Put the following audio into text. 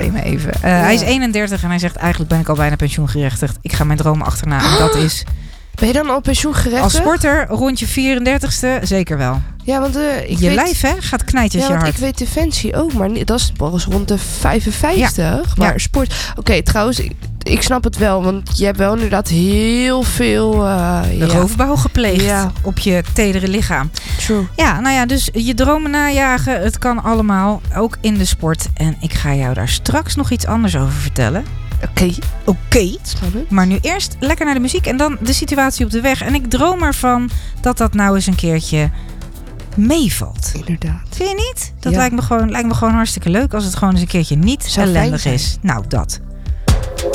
frame even. Hij is 31 en hij zegt eigenlijk ben ik al bijna pensioengerechtigd. Ik ga mijn dromen achterna en dat is... Ben je dan al pensioengerechtigd? Als sporter rond je 34ste zeker wel. Ja, want lijf hè, gaat knijtjes je hart. Ik weet Defensie ook, maar dat is pas rond de 55. Ja. Maar sport... Oké, trouwens, ik snap het wel. Want je hebt wel inderdaad heel veel... roofbouw gepleegd op je tedere lichaam. True. Ja, nou ja, dus je dromen najagen. Het kan allemaal, ook in de sport. En ik ga jou daar straks nog iets anders over vertellen. Oké. Spannend. Maar nu eerst lekker naar de muziek en dan de situatie op de weg. En ik droom ervan dat nou eens een keertje meevalt. Inderdaad. Vind je niet? Dat lijkt me gewoon hartstikke leuk als het gewoon eens een keertje niet ellendig is. Nou, dat.